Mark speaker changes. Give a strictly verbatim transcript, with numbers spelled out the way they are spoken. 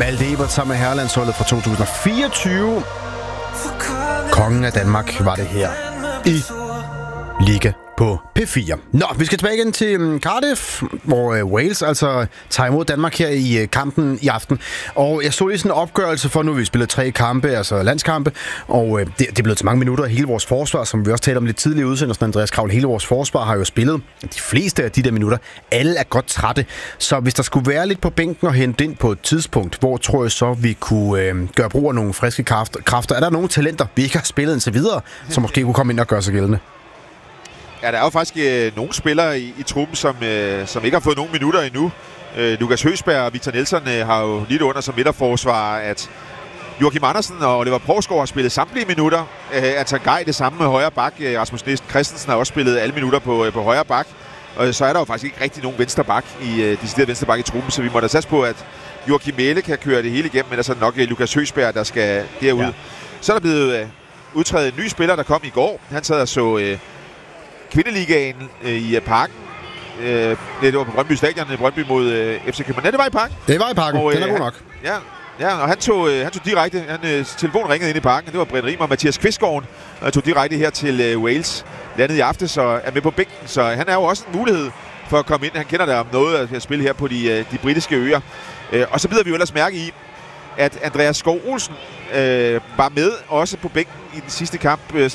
Speaker 1: Malte Ebert sammen med herrelandsholdet fra to tusind og fireogtyve. Kongen af Danmark var det her i Liga på P fire. Nå, vi skal tilbage igen til Cardiff, hvor øh, Wales altså tager imod Danmark her i øh, kampen i aften. Og jeg så lige sådan en opgørelse for, nu vi spillet tre kampe, altså landskampe, og øh, det, det er blevet til mange minutter af hele vores forsvar, som vi også talte om lidt tidligere i udsendelsen. Andreas Kravl, hele vores forsvar har jo spillet de fleste af de der minutter. Alle er godt trætte, så hvis der skulle være lidt på bænken og hente ind på et tidspunkt, hvor tror jeg så, vi kunne øh, gøre brug af nogle friske kræfter? Er der nogle talenter, vi ikke har spillet indtil videre, som måske kunne komme ind og gøre sig gældende?
Speaker 2: Ja, der er jo faktisk øh, nogle spillere i, i truppen, som, øh, som ikke har fået nogen minutter endnu. Øh, Lukas Høgsberg og Victor Nielsen øh, har jo lidt under som midterforsvar, at Joachim Andersen og Oliver Provsgaard har spillet samtlige minutter. Øh, at Gej det samme med højre bak. Øh, Rasmus Næsten Christensen har også spillet alle minutter på, øh, på højre bak. Og så er der jo faktisk ikke rigtig nogen venstre bak i øh, decideret venstre bak i truppen, så vi må da satse på, at Joachim Mæhle kan køre det hele igennem, men der er så nok øh, Lukas Høgsberg, der skal derud. Ja. Så er der blevet øh, udtrædet en ny spiller, der kom i går. Han sad og så øh, Kvindeligaen øh, i uh, Parken. Øh, det var på Brøndby Stadion, Brøndby mod øh, F C København. Nej, det var i Parken.
Speaker 1: Det var i Parken, og, den er øh, god nok.
Speaker 2: Ja, ja, og han tog, øh, han tog direkte, han øh, telefon ringede ind i Parken. Det var Brian Riemer og Mathias Kvistgaard, og tog direkte her til øh, Wales. Landet i aften, så er med på bænken, så han er jo også en mulighed for at komme ind. Han kender der om noget at spille her på de, øh, de britiske øer. Øh, og så bider vi jo ellers mærke i, at Andreas Skov Olsen øh, var med også på bænken i den sidste kamp, øh,